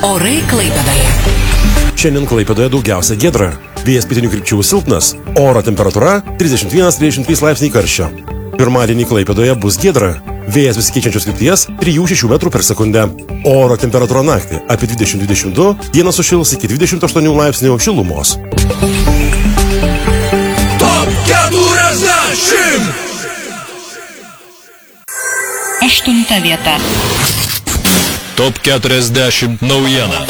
Orai Klaipėdoje. Šiandien Klaipėdoje daugiausia giedra. Vėjas pietinių krypčių silpnas. Oro temperatūra 31-33 laipsniai karščio. Pirmadienį Klaipėdoje bus giedra. Vėjas besikeičiančios krypties 3-6 metrų per sekundę. Oro temperatūra naktį apie 20-22, dieną sušils iki 28 laipsnių šilumos. Top 40! 8 vieta. Top 40 naujiena.